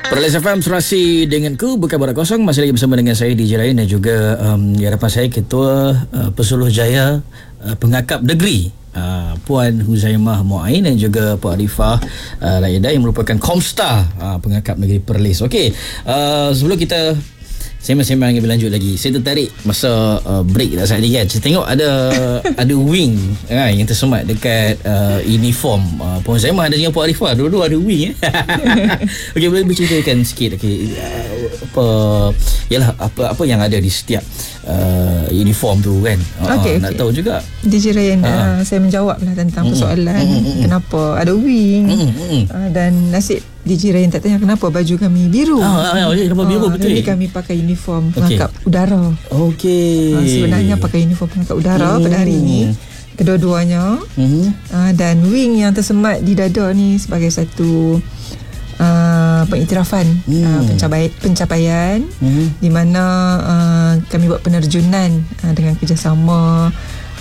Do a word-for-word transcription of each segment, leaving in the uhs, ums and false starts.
Perlis F M Serasi denganku bukan borak kosong. Masih lagi bersama dengan saya D J Lain dan juga um, di hadapan saya Ketua uh, Pesuruhjaya uh, Pengakap Negeri uh, Puan Huzaimah Muain dan juga Puan Arifah uh, Laida yang merupakan Komstar uh, Pengakap Negeri Perlis. Okey, uh, sebelum kita sembang-sembang lebih lanjut lagi, saya tertarik masa uh, break dah saat ni kan, saya tengok ada ada wing kan, yang tersemat dekat uh, uniform uh, Puan Huzaimah dan juga Puan Arifah, dua-dua ada wing eh. Okey, boleh berceritakan sikit okey, uh, apa yalah apa apa yang ada di setiap uh, uniform tu kan. Uh, okay, nak okay. tahu juga D J Ryan, uh. uh, saya menjawablah tentang mm-hmm. persoalan mm-hmm. kenapa ada wing mm-hmm. uh, dan nasib D J Ryan tak tanya kenapa baju kami biru. Ah, ah, ah kenapa biru uh, betul. Jadi kami pakai uniform pengangkap okay. udara. Okey. Uh, sebenarnya pakai uniform pengangkap udara mm. pada hari ini kedua-duanya. Mm-hmm. Uh, dan wing yang tersemat di dada ni sebagai satu uh, pengiktirafan mm. uh, pencapaian, pencapaian mm-hmm. di mana uh, kami buat penerjunan uh, dengan kerjasama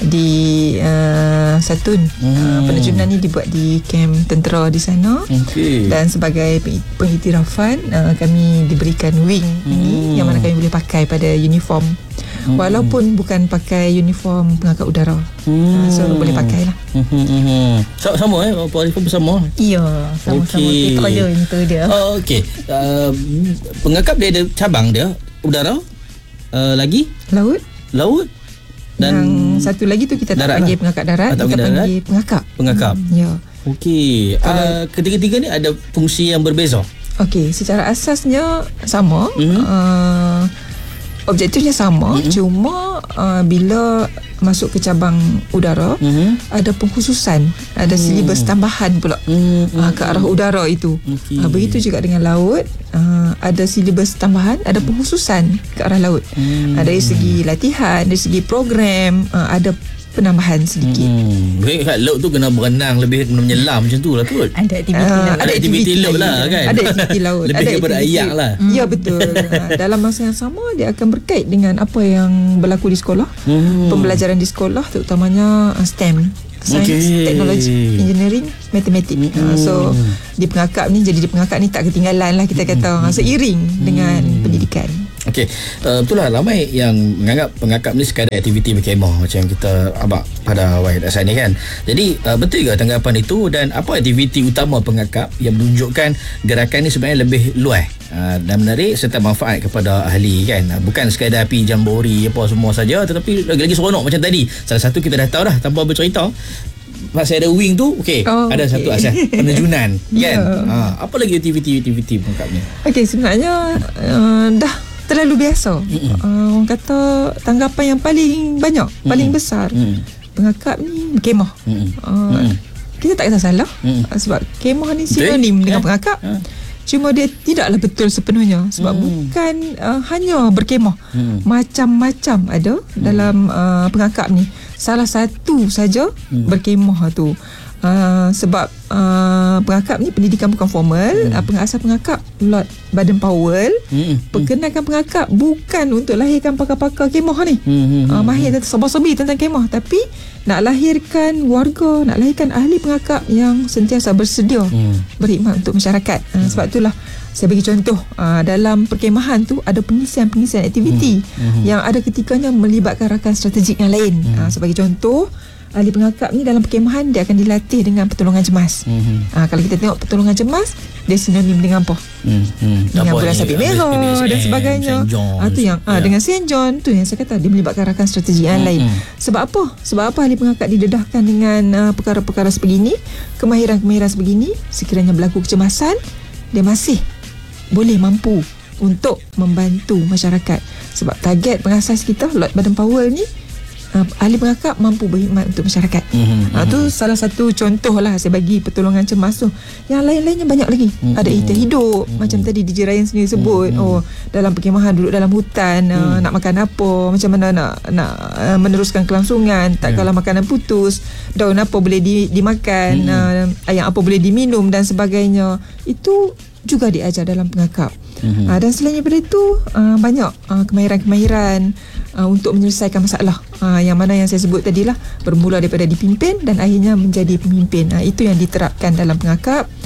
di uh, Satun. hmm. uh, penerjunan ni dibuat di kem tentera di sana. Okay. Dan sebagai pengiktirafan uh, kami diberikan wing hmm. ini yang mana kami boleh pakai pada uniform hmm. walaupun bukan pakai uniform pengangkat udara. hmm. uh, so boleh pakai lah. hmm. Sama eh Puan Arifah bersama? Ya, sama-sama. Okay. Kita ada itu dia. Oh, okey. Uh, pengangkap dia ada cabang dia udara, uh, lagi laut laut dan yang satu lagi tu kita tak panggil pengangkat darat, kita darat. panggil pengakap. Pengakap. Hmm, ya. Okey. Uh, ketiga-tiga ni ada fungsi yang berbeza. Okey, secara asasnya sama. Mm-hmm. Uh, objektifnya sama, mm-hmm. cuma uh, bila masuk ke cabang udara, mm-hmm. ada pengkhususan, ada mm-hmm. silibus tambahan pula mm-hmm. uh, ke arah udara itu. Okay. Uh, begitu juga dengan laut, uh, ada silibus tambahan, ada pengkhususan ke arah laut. Mm-hmm. Uh, dari segi latihan, dari segi program, uh, ada penambahan sedikit. Hmm. Kat laut tu kena berenang lebih, kena menyelam macam tu lah kot. Ada aktiviti uh, laut. Ada aktiviti laut lah kan. Ada aktiviti laut. Lebih ada daripada ayak lah. Hmm. Ya betul. Dalam masa yang sama dia akan berkait dengan apa yang berlaku di sekolah. Hmm. Pembelajaran di sekolah terutamanya STEM. Sains, okay. teknologi, engineering, matematik. Hmm. Uh, so di pengakap ni, jadi di pengakap ni tak ketinggalan lah kita kata. Hmm. Seiring hmm. dengan pendidikan. Okey, uh, betul lah ramai yang menganggap pengakap ni sekadar aktiviti berkemah macam kita abang pada awal dasar ni kan. Jadi uh, betul ke tanggapan itu, dan apa aktiviti utama pengakap yang menunjukkan gerakan ni sebenarnya lebih luas uh, dan menarik serta manfaat kepada ahli kan. Uh, bukan sekadar api jambori apa semua saja, tetapi lagi-lagi seronok macam tadi. Salah satu kita dah tahu dah tanpa bercerita. Masa ada wing tu, okey, oh, ada okay. satu asas penerjunan kan. Yeah. Uh, apa lagi aktiviti-aktiviti pengakap ni? Okey, sebenarnya uh, dah terlalu biasa. Uh, orang kata tanggapan yang paling banyak, Mm-mm. paling besar, Mm-mm. pengakap ni berkemah. Uh, kita tak kata salah, Mm-mm. sebab kemah ni sinonim dengan yeah. pengakap. Yeah. Cuma dia tidaklah betul sepenuhnya, sebab mm. bukan uh, hanya berkemah. Mm. Macam-macam ada mm. dalam uh, pengakap ni. Salah satu saja mm. berkemah tu. Uh, sebab uh, pengakap ni pendidikan bukan formal. hmm. uh, Pengasas pengakap Lord Baden-Powell hmm. perkenalkan pengakap bukan untuk lahirkan pakar-pakar kemah ni, hmm. uh, mahir tentang serba-serbi tentang kemah, tapi nak lahirkan warga, nak lahirkan ahli pengakap yang sentiasa bersedia hmm. berkhidmat untuk masyarakat. uh, Sebab itulah saya bagi contoh, uh, dalam perkemahan tu ada pengisian-pengisian aktiviti hmm. yang ada ketikanya melibatkan rakan strategik yang lain. hmm. uh, Sebagai contoh, ahli pengakap ni dalam perkemahan dia akan dilatih dengan pertolongan cemas. Mm-hmm. Ha, kalau kita tengok pertolongan cemas, dia sinonim dengan apa? Mm-hmm. Dengan bulan sabit merah dan sebagainya. Ha, tu yang yeah. ha, dengan Saint John tu yang saya kata dia melibatkan rakan strategi yang mm-hmm. lain. Sebab apa? Sebab apa ahli pengakap didedahkan dengan uh, perkara-perkara sebegini, kemahiran-kemahiran sebegini, sekiranya berlaku kecemasan, dia masih boleh mampu untuk membantu masyarakat. Sebab target pengasas kita Lord Baden-Powell ni, Uh, ahli pengakap mampu berkhidmat untuk masyarakat. Mm-hmm. Uh, tu salah satu contoh lah saya bagi pertolongan cemas tu. Yang lain-lainnya banyak lagi. Mm-hmm. Ada ihtiar hidup, mm-hmm. macam tadi D J Ryan sendiri sebut. Mm-hmm. Oh, dalam perkemahan duduk dalam hutan, uh, mm. nak makan apa, macam mana nak nak uh, meneruskan kelangsungan, tak yeah. kalah makanan putus, daun apa boleh di, dimakan, mm-hmm. uh, ayam apa boleh diminum dan sebagainya. Itu juga diajar dalam pengakap. Mm-hmm. Uh, dan selain daripada itu, uh, banyak uh, kemahiran-kemahiran uh, untuk menyelesaikan masalah, uh, yang mana yang saya sebut tadilah, bermula daripada dipimpin dan akhirnya menjadi pemimpin. Uh, itu yang diterapkan dalam pengakap.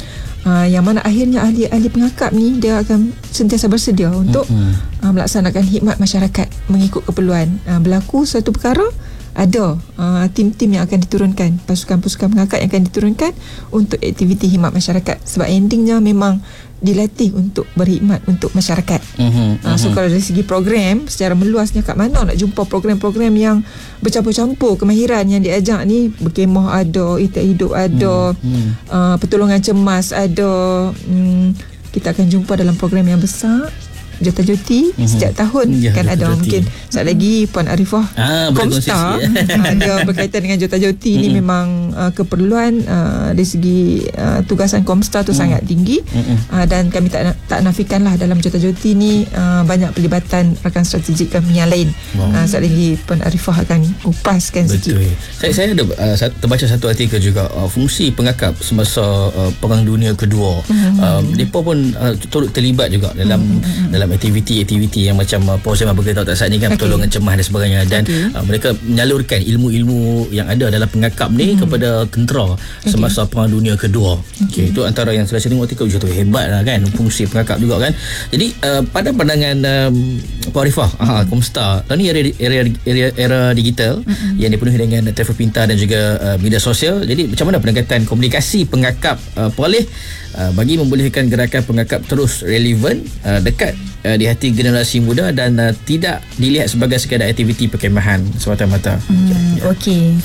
Uh, yang mana akhirnya ahli-ahli pengakap ni dia akan sentiasa bersedia untuk mm-hmm. uh, melaksanakan khidmat masyarakat mengikut keperluan. Uh, berlaku suatu perkara, ada uh, tim-tim yang akan diturunkan, pasukan-pasukan pengakap yang akan diturunkan untuk aktiviti khidmat masyarakat, sebab endingnya memang dilatih untuk berkhidmat untuk masyarakat. Mm-hmm. Uh, so kalau dari segi program secara meluasnya, kat mana nak jumpa program-program yang bercampur-campur kemahiran yang diajak ni, berkemah ada, itik hidup ada, mm-hmm. uh, pertolongan cemas ada. um, kita akan jumpa dalam program yang besar, Jota Joti mm-hmm. setiap tahun ya, kan ada Joti. Mungkin sekejap lagi Puan Arifah ah, Komstar ada berkaitan dengan Jota Joti mm-hmm. ni memang uh, keperluan uh, dari segi uh, tugasan Komstar tu mm-hmm. sangat tinggi mm-hmm. uh, dan kami tak tak nafikanlah dalam Jota Joti ni uh, banyak pelibatan rakan strategik kami yang lain. Wow. Uh, sekejap lagi Puan Arifah akan kupaskan sikit. Betul. Saya saya ada uh, terbaca satu artikel juga uh, fungsi pengakap semasa uh, Perang Dunia Kedua. Mm-hmm. Uh, mereka pun uh, turut terlibat juga dalam mm-hmm. dalam aktiviti-aktiviti yang macam uh, Paul Sema beritahu tak saat ni kan, okay. pertolongan cemas dan sebagainya, dan okay. uh, mereka menyalurkan ilmu-ilmu yang ada dalam pengakap ni hmm. kepada tentera okay. semasa Perang Dunia Kedua. Okay. Okay. Itu antara yang saya tengok artikel tu hebat lah kan, fungsi pengakap juga kan. Jadi uh, pada pandangan um, Puan Arifah, hmm. Komstar, ni era, era, era, era digital hmm. yang dipenuhi dengan telefon pintar dan juga uh, media sosial. Jadi macam mana pendekatan komunikasi pengakap uh, boleh uh, bagi membolehkan gerakan pengakap terus relevan, uh, dekat uh, di hati generasi muda dan uh, tidak dilihat sebagai sekadar aktiviti perkemahan semata-mata. Hmm, ya. Okey.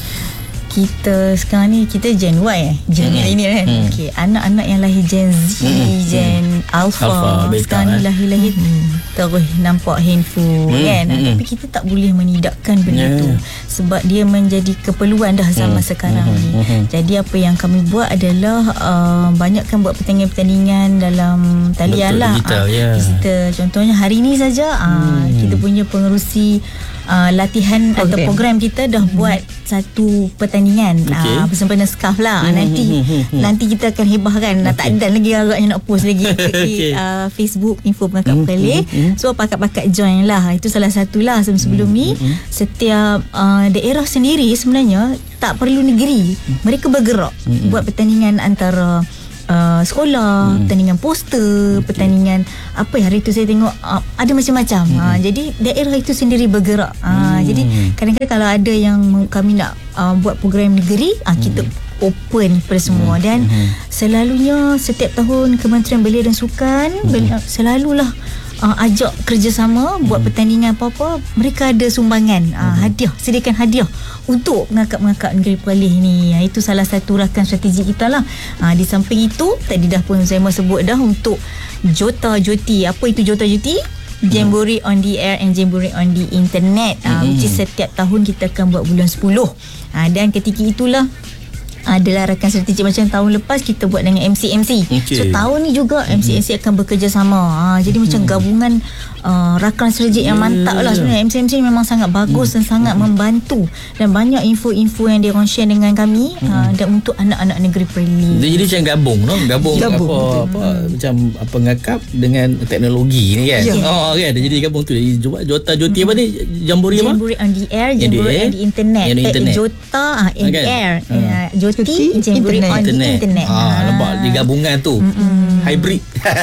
Kita sekarang ni kita Gen Y eh. Gen hmm. ini kan. Hmm. Okey, anak-anak yang lahir Gen Z, hmm. Gen hmm. Alpha, Alpha sekarang ni eh. lahir-lahir hmm. terus nampak handphone hmm. kan. Hmm. Tapi kita tak boleh menidakkan benda yeah. tu sebab dia menjadi keperluan dah zaman hmm. sekarang hmm. ni. Hmm. Jadi apa yang kami buat adalah uh, banyakkan buat pertandingan-pertandingan dalam talian lah. Digital, uh, yeah. Digital. Contohnya hari ni saja uh, hmm. kita punya pengerusi Uh, latihan program. atau program kita dah hmm. buat satu pertandingan okay. uh, bersempena scarf lah. hmm. nanti hmm. nanti kita akan hebahkan. okay. Tak ada lagi agaknya nak post lagi okay. uh, Facebook info pengakap hmm. Perlis. hmm. So pakat-pakat join lah. Itu salah satu lah. Sebelum-sebelum hmm. ni hmm. setiap uh, daerah sendiri sebenarnya tak perlu negeri, hmm. mereka bergerak hmm. buat pertandingan antara Uh, sekolah, hmm. pertandingan poster, okay. pertandingan apa ya, hari tu saya tengok uh, ada macam-macam. hmm. uh, Jadi daerah itu sendiri bergerak. uh, hmm. Jadi kadang-kadang kalau ada yang kami nak uh, buat program negeri, uh, hmm. kita open kepada semua. hmm. Dan hmm. selalunya setiap tahun Kementerian Belia dan Sukan hmm. selalulah Uh, ajak kerjasama buat hmm. pertandingan apa-apa, mereka ada sumbangan, uh, hmm. hadiah, sediakan hadiah untuk pengakap-pengakap negeri Perlis ni. uh, Itu salah satu rakan strategi kita lah. uh, Di samping itu, tadi dah pun saya mahu sebut dah untuk Jota Joti. Apa itu Jota Joti? Jamboree on the air and Jamboree on the internet, uh, hmm. which is setiap tahun kita akan buat bulan sepuluh. uh, Dan ketika itulah adalah rakan strategi macam tahun lepas kita buat dengan M C M C. Okay. So tahun ni juga mm-hmm. M C M C akan bekerjasama. Ha, jadi mm-hmm. macam gabungan uh, rakan strategi yeah. yang mantap lah sebenarnya. M C M C memang sangat bagus mm-hmm. dan sangat mm-hmm. membantu, dan banyak info-info yang dia orang share dengan kami mm-hmm. uh, dan untuk anak-anak negeri Perlis. Dia jadi macam gabung, no? Gabung, gabung apa, apa hmm. macam apa pengakap dengan teknologi ni kan. Yeah. Oh kan, dia jadi gabung tu. Jadi Jota Joti mm-hmm. apa ni? Jamboree apa? Jamboree on the air, Jamboree on the internet. On the internet. Eh, Jota uh, in okay. air. Uh. Uh, Jota Jamboree on the internet. Ah, nampak digabungan tu. Mm-mm. Hybrid.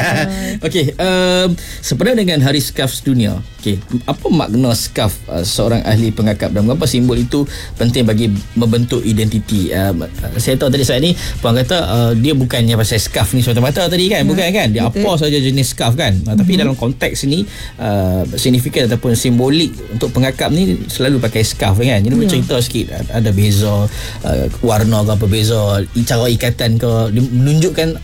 Okey, um, sebenarnya dengan Hari Scarf Dunia, okey, apa makna scarf uh, seorang ahli pengakap dan mengapa simbol itu penting bagi membentuk identiti? Uh, saya tahu tadi saat ni Puan kata uh, dia bukannya pasal scarf ni semata-mata tadi kan, ya, bukan kan? Dia betul. Apa saja jenis scarf kan. Uh, mm-hmm. Tapi dalam konteks ni uh, signifikan ataupun simbolik untuk pengakap ni selalu pakai scarf kan. Jadi boleh ya. cerita sikit ada beza uh, warna ke apa, beza cara ikatan ke, menunjukkan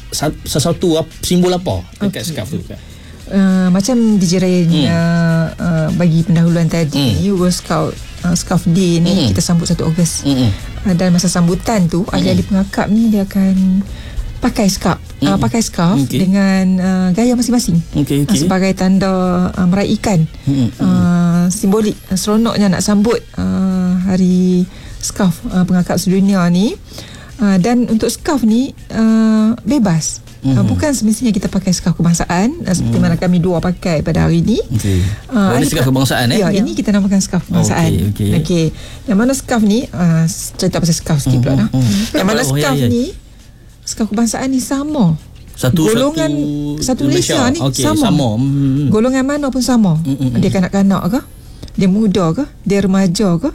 sesuatu simbol apa dekat okay. scarf tu kan? Uh, macam D J Ryan hmm. uh, uh, bagi pendahuluan tadi, hmm. World Scout uh, Scarf Day ni hmm. kita sambut satu Ogos. hmm. uh, dan masa sambutan tu hmm. ahli-ahli pengakap ni dia akan pakai scarf, hmm. uh, pakai scarf okay. dengan uh, gaya masing-masing, okay, okay. Uh, sebagai tanda uh, meraihkan hmm. uh, simbolik uh, seronoknya nak sambut uh, hari scarf uh, pengakap sedunia ni. Uh, dan untuk scarf ni uh, bebas. Mm-hmm. Uh, bukan semestinya kita pakai scarf kebangsaan uh, seperti mm. mana kami dua pakai pada hari ini. Okay. Uh, oh, ini scarf kebangsaan eh? Ya, ya, ini kita namakan scarf kebangsaan. Oh, okay, okay. Okay. Yang mana scarf ni, uh, cerita pasal scarf sikit mm-hmm. pula dah. Mm-hmm. Yang mana scarf oh, ya, ya. ni skaf kebangsaan ni sama. Satu golongan satu, satu Malaysia, Malaysia ni okay, sama. sama. Hmm. Golongan mana pun sama. Hmm. Dia kanak-kanak ke? Dia muda ke? Dia remaja ke?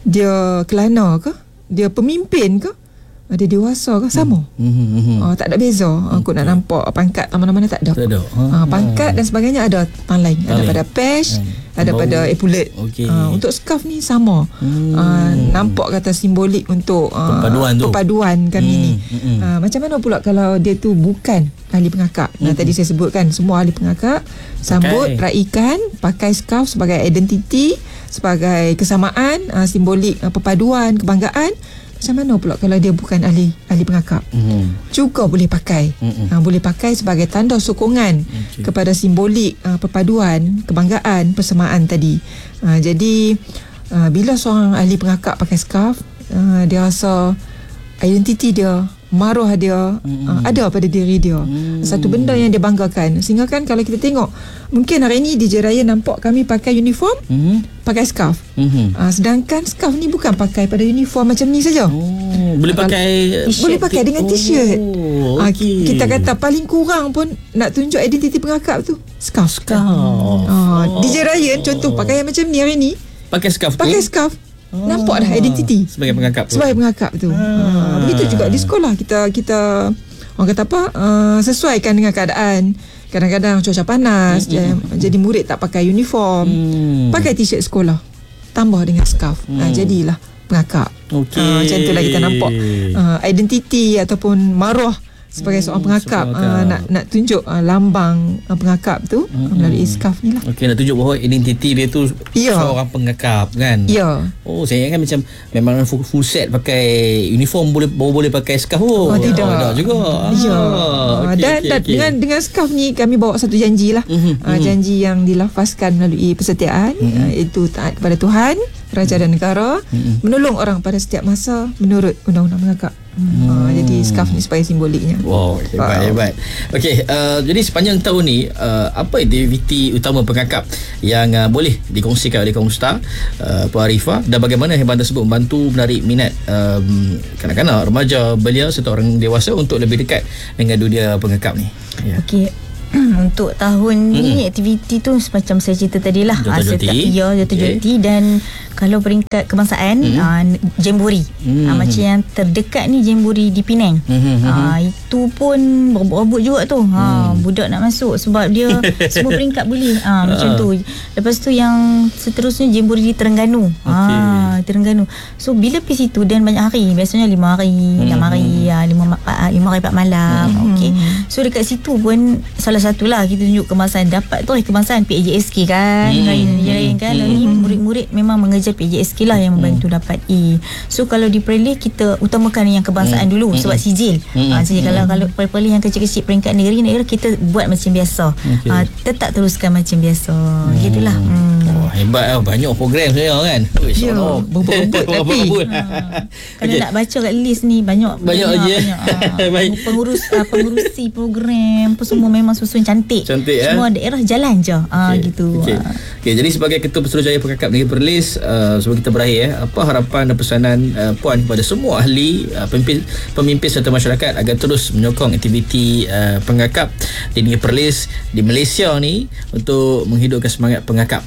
Dia kelana ke? Dia pemimpin ke? Dia dewasa ke? Sama. Hmm. Uh, tak ada beza. Hmm. Aku nak nampak pangkat mana-mana tak ada. Tak ada. Ha. Uh, pangkat dan sebagainya ada tang lain. Ada pada pesh, hmm. ada Bau. pada epulet. Okay. Uh, untuk scarf ni sama. Hmm. Uh, nampak kata simbolik untuk uh, perpaduan tu. Perpaduan kami hmm. ni. Hmm. Uh, macam mana pula kalau dia tu bukan ahli pengakap? Hmm. Nah, tadi saya sebutkan semua ahli pengakap sambut, okay. raikan, pakai scarf sebagai identiti, sebagai kesamaan, uh, simbolik uh, perpaduan, kebanggaan. Macam mana pula kalau dia bukan ahli ahli pengakap? Mm-hmm. Juga boleh pakai. Mm-hmm. Uh, boleh pakai sebagai tanda sokongan okay. kepada simbolik uh, perpaduan, kebanggaan, persamaan tadi. Uh, jadi uh, bila seorang ahli pengakap pakai scarf, uh, dia rasa identiti dia, maruah dia mm-hmm. uh, ada pada diri dia. Mm-hmm. Satu benda yang dia banggakan. Sehingga kan kalau kita tengok, mungkin hari ni D J Raya nampak kami pakai uniform, mm-hmm. pakai scarf. Mm-hmm. Uh, sedangkan scarf ni bukan pakai pada uniform macam ni saja. Oh, boleh pakai uh, boleh pakai dengan t-shirt. Oh, okay. uh, kita kata paling kurang pun nak tunjuk identiti pengakap tu scarf. Scarf. Uh, oh. D J Ryan contoh pakaian macam ni hari ni, pakai scarf tu. Pakai scarf. Oh. Nampak dah identiti sebagai pengakap tu. Sebagai pengakap tu. Ah. Uh, begitu juga di sekolah kita kita orang kata apa? Uh, sesuaikan dengan keadaan. Kadang-kadang cuaca panas, mm-hmm. jadi murid tak pakai uniform, mm. pakai t-shirt sekolah, tambah dengan scarf. Mm. Uh, jadilah pengakap. Okay. Uh, macam itulah kita nampak uh, identiti ataupun maruah sebagai seorang pengakap, uh, nak nak tunjuk uh, lambang uh, pengakap tu mm-hmm. melalui scarf ni lah. Okey, nak tunjuk bahawa identiti dia tu yeah. seorang pengakap kan. Ya. Yeah. Oh, saya ingat macam memang full, full set pakai uniform boleh baru boleh pakai scarf. Oh, oh tidak. Oh, juga. Ya. Yeah. Ah, okay, dan okay, dan okay. dengan dengan scarf ni kami bawa satu janji lah. Mm-hmm. Uh, janji yang dilafazkan melalui persetiaan, mm-hmm. uh, itu taat kepada Tuhan, raja dan negara, mm-hmm. menolong orang pada setiap masa menurut undang-undang pengakap. Hmm. Uh, jadi scarf ni sebagai simboliknya. Wow, hebat wow. hebat. Okey, uh, jadi sepanjang tahun ni uh, apa aktiviti utama pengakap yang uh, boleh dikongsikan oleh kaum star uh, Puan Arifah, dan bagaimana himpunan tersebut membantu menarik minat um, kanak-kanak, remaja, belia serta orang dewasa untuk lebih dekat dengan dunia pengakap ni? Ya. Okey. Untuk tahun ni hmm. aktiviti tu semacam saya cerita tadi lah, Jota-joti. Ya, Jota-joti. Okay. Dan kalau peringkat kebangsaan hmm. uh, Jambori hmm. uh, macam yang terdekat ni Jambori di Penang. hmm. uh, Itu pun berebut-rebut juga tu. ha, hmm. Budak nak masuk sebab dia semua peringkat boleh. uh, Macam tu. Lepas tu yang seterusnya Jambori di Terengganu. okay. uh, Terengganu. So bila pergi situ dan banyak hari, biasanya lima hari hmm. enam hari, uh, lima, uh, lima hari empat malam. hmm. Okay. So dekat situ pun salah satulah kita tunjuk kebangsaan, dapat tu kebangsaan P A J S K kan. hmm. Raya kan. Lalu hmm. murid-murid memang mengejar P A J S K lah yang membantu hmm. dapat A. So kalau di Perlis kita utamakan yang kebangsaan hmm. dulu hmm. sebab sijil. hmm. ha, sijil. hmm. Kalau kalau Perlis yang kecil-kecil peringkat negeri negara kita buat macam biasa. okay. ha, Tetap teruskan macam biasa. hmm. Gitulah. hmm. Oh, hebat lah. Banyak program saya kan. Ya, berebut tapi ha. Kalau okay. nak baca kat list ni banyak banyak aja. ha. Pengurus uh, pengurusi program apa semua memang susun cantik. Cantik semua eh? daerah jalan je. Ah okay. gitu. Okey. Okay, jadi sebagai Ketua Pesuruhjaya Pengakap Negeri Perlis, uh, sebelum kita berakhir eh, apa harapan dan pesanan uh, Puan kepada semua ahli, uh, pemimpin, pemimpin serta masyarakat agar terus menyokong aktiviti uh, pengakap di Negeri Perlis di Malaysia ni untuk menghidupkan semangat pengakap?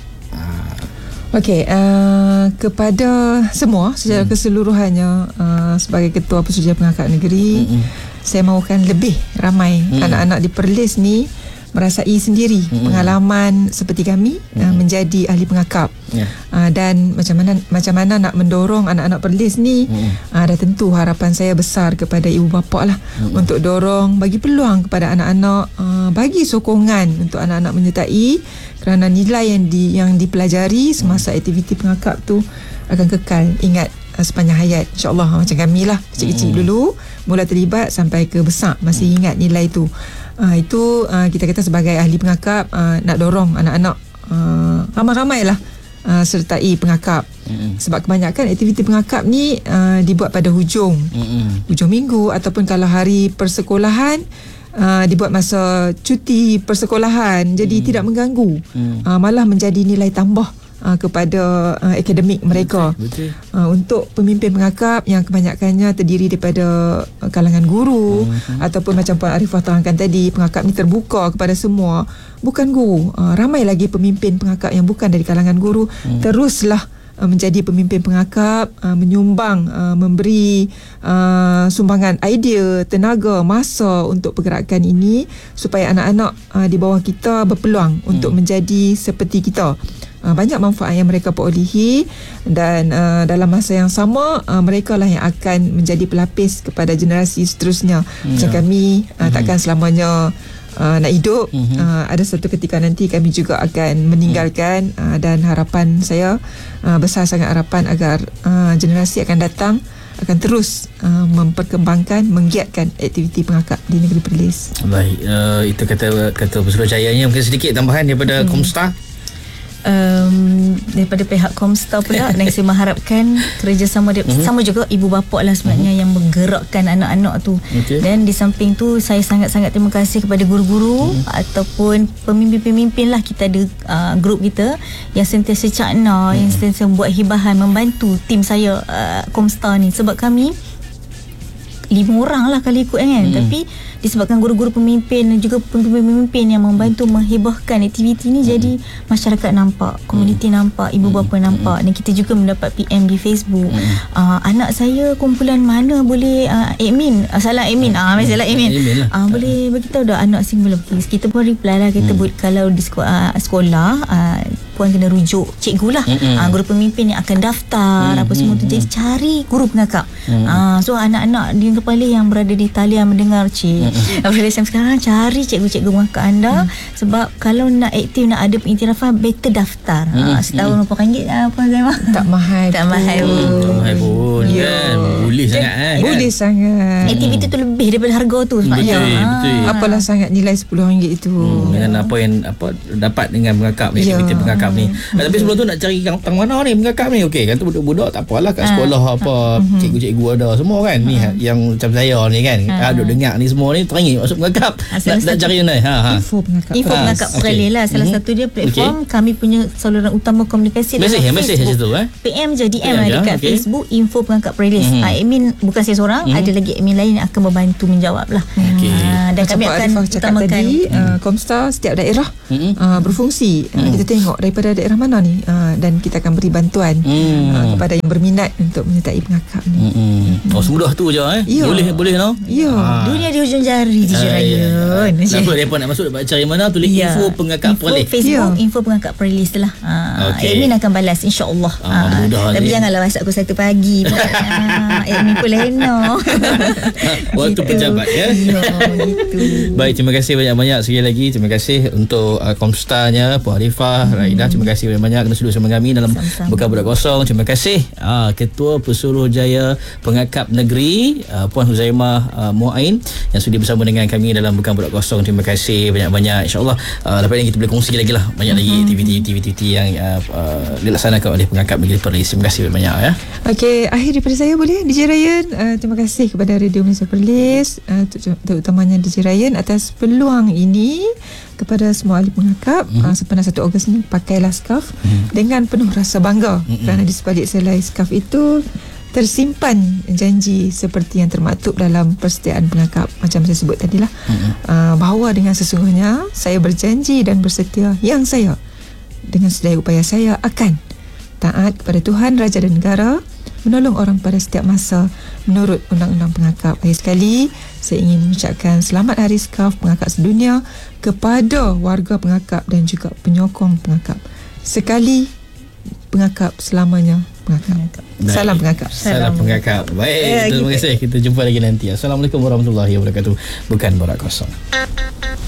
Okey, uh, kepada semua secara hmm. keseluruhannya, uh, sebagai Ketua Pesuruhjaya Pengakap Negeri, hmm. saya mahukan lebih ramai hmm. anak-anak di Perlis ni merasai sendiri hmm. pengalaman seperti kami hmm. uh, menjadi ahli pengakap. Yeah. Uh, dan macam mana macam mana nak mendorong anak-anak Perlis ni, hmm. uh, dah tentu harapan saya besar kepada ibu bapa lah, hmm. untuk dorong, bagi peluang kepada anak-anak, uh, bagi sokongan untuk anak-anak menyertai, kerana nilai yang di yang dipelajari semasa aktiviti pengakap tu akan kekal ingat uh, sepanjang hayat, insya-Allah. Macam kami lah, kecil-kecil hmm. dulu mula terlibat sampai ke besar masih ingat nilai tu. Uh, itu uh, kita kata sebagai ahli pengakap, uh, nak dorong anak-anak uh, ramai-ramai lah uh, sertai pengakap. Mm-hmm. Sebab kebanyakan aktiviti pengakap ni uh, dibuat pada hujung mm-hmm. hujung minggu, ataupun kalau hari persekolahan uh, dibuat masa cuti persekolahan. Jadi mm. tidak mengganggu, mm. uh, malah menjadi nilai tambah uh, kepada uh, akademik mereka. Betul, betul. Uh, untuk pemimpin pengakap yang kebanyakannya terdiri daripada uh, kalangan guru uh-huh. ataupun macam Puan Arifah terangkan tadi, pengakap ni terbuka kepada semua, bukan guru. Uh, ramai lagi pemimpin pengakap yang bukan dari kalangan guru. Uh. Teruslah menjadi pemimpin pengakap, menyumbang, memberi sumbangan idea, tenaga, masa untuk pergerakan ini supaya anak-anak di bawah kita berpeluang hmm. untuk menjadi seperti kita. Banyak manfaat yang mereka perolehi dan dalam masa yang sama mereka lah yang akan menjadi pelapis kepada generasi seterusnya. Macam hmm. kami hmm. takkan selamanya Uh, nak hidup. Mm-hmm. uh, ada satu ketika nanti kami juga akan meninggalkan uh, dan harapan saya uh, besar sangat harapan agar uh, generasi akan datang akan terus uh, memperkembangkan, menggiatkan aktiviti pengakap di negeri Perlis. Baik, uh, itu kata kata Pesuruhjayanya. Mungkin sedikit tambahan daripada mm. Komstar. Um, daripada pihak Komstar pula dan saya mengharapkan kerjasama dia, uh-huh. sama juga ibu bapa lah sebenarnya uh-huh. yang menggerakkan anak-anak tu. Okay. Dan di samping tu saya sangat-sangat terima kasih kepada guru-guru uh-huh. ataupun pemimpin-pemimpin lah. Kita ada uh, grup kita yang sentiasa cakna, uh-huh. yang sentiasa buat hibahan membantu tim saya uh, Komstar ni, sebab kami lima orang lah kali ikut kan, hmm. tapi disebabkan guru-guru pemimpin dan juga pemimpin-pemimpin yang membantu menghibahkan aktiviti ni, hmm. jadi masyarakat nampak, komuniti hmm. nampak, ibu bapa hmm. nampak, dan kita juga mendapat P M di Facebook. hmm. uh, anak saya kumpulan mana boleh uh, admin, uh, salah admin ah uh, salah admin uh, boleh beritahu dah anak sing belum. Kita pun reply lah, kita hmm. kalau di sekolah, uh, sekolah uh, puan kena rujuk cikgu lah, hmm. uh, guru pemimpin yang akan daftar hmm. apa semua tu. Jadi cari guru pengakap. hmm. uh, so anak-anak di kepala yang berada di talian mendengar cik mm-hmm. sekarang cari cikgu-cikgu pengakap anda, mm. sebab kalau nak aktif, nak ada pengiktirafan, better daftar. mm. ha, setahun berapa mm. ringgit apa Zaimah? Tak mahal tak mahal pun, tak mahal pun kan, boleh sangat kan? boleh sangat. Aktiviti tu lebih daripada harga tu sebenarnya. Betul, ha. betul. Apalah sangat nilai sepuluh ringgit itu hmm, dengan apa yang apa dapat dengan pengakap ni, aktiviti yeah. pengakap ni. hmm. Tapi sebelum tu nak cari tang mana ni pengakap ni, okey kan, tu budak-budak tak apalah kat sekolah ha. apa hmm. cikgu-cikgu ada semua kan. Ni ha. yang macam saya ni kan, ha. duduk dengar ni semua ni teringin masuk pengakap. ha, nak, nak cari mana? Ha, ha. Info pengakap, info pengakap ha. Perlis lah. Salah mm-hmm. satu dia platform okay. kami punya saluran utama komunikasi mesej ya, mesej situ eh. P M je, D M lah dekat okay. Facebook info pengakap Perlis. mm-hmm. ha, admin bukan saya seorang, mm-hmm. ada lagi admin lain yang akan membantu menjawab lah. okay. ha, dan macam kami akan utamakan tadi, uh, Komstar setiap daerah mm-hmm. uh, berfungsi. mm-hmm. uh, kita tengok daripada daerah mana ni, uh, dan kita akan beri bantuan mm-hmm. uh, kepada yang berminat untuk menyertai pengakap ni. mm-hmm. oh semudah tu je eh. yeah. boleh boleh no. Ya. Ha. Dunia di hujung jari di Raya. Siapa depa nak masuk dapat cari mana, tulis ya. info pengakap Perlis. Facebook ya. info pengakap Perlis lah. Ha. Okay. Admin akan balas insya-Allah. Ah, ha. Tapi ni. Janganlah WhatsApp aku satu pagi. ha. Admin pun leno. Waktu pejabat ya. Ya gitu. Baik, terima kasih banyak-banyak sekali lagi. Terima kasih untuk uh, Komstarnya Puan Arifah, hmm. Raidah. Terima kasih banyak-banyak kerana sudi bersama kami dalam Bukan Budak Kosong. Terima kasih uh, Ketua Pesuruhjaya Pengakap Negeri uh, Puan Huzaimah uh, Muain yang sudi bersama dengan kami dalam Bukan Budak Kosong. Terima kasih banyak-banyak. InsyaAllah uh, lepas ini kita boleh kongsi lagi lah banyak mm-hmm. lagi aktiviti-aktiviti yang uh, uh, dilaksanakan oleh Pengakap Negeri Perlis. Terima kasih banyak ya. Okey, akhir daripada saya boleh D J Ryan. Uh, terima kasih kepada Radio Malaysia Perlis, uh, terutamanya D J Ryan atas peluang ini kepada semua ahli pengakap. mm-hmm. uh, sepanjang satu Ogos ni pakailah skaf mm-hmm. dengan penuh rasa bangga, mm-hmm. kerana di sebalik selai skaf itu tersimpan janji seperti yang termaktub dalam persetiaan pengakap, macam saya sebut tadilah. mm-hmm. uh, bahawa dengan sesungguhnya saya berjanji dan bersetia yang saya dengan sedaya upaya saya akan taat kepada Tuhan, Raja dan Negara, menolong orang pada setiap masa menurut undang-undang pengakap. Akhir sekali saya ingin mengucapkan selamat Hari Skaf Pengakap Sedunia kepada warga pengakap dan juga penyokong pengakap. Sekali pengakap, selamanya pengakap. Salam pengakap. Salam pengakap. Baik, eh, terima kasih. Kita jumpa lagi nanti. Assalamualaikum warahmatullahi wabarakatuh. Bukan Borak Kosong.